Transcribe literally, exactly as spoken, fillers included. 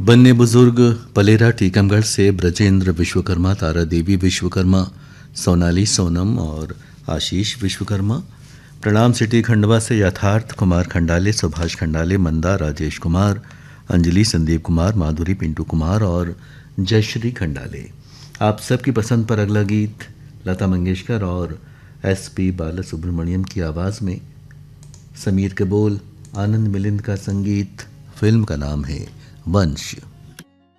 बन्ने बुजुर्ग पलेरा टीकमगढ़ से ब्रजेंद्र विश्वकर्मा, तारा देवी विश्वकर्मा, सोनाली सोनम और आशीष विश्वकर्मा। प्रणाम सिटी खंडवा से यथार्थ कुमार खंडाले, सुभाष खंडाले, मंदा राजेश कुमार, अंजलि संदीप कुमार, माधुरी पिंटू कुमार और जयश्री खंडाले। आप सबकी पसंद पर अगला गीत लता मंगेशकर और एस पी बालासुब्रमण्यम की आवाज़ में। समीर के बोल, आनंद मिलिंद का संगीत। फिल्म का नाम है वंश।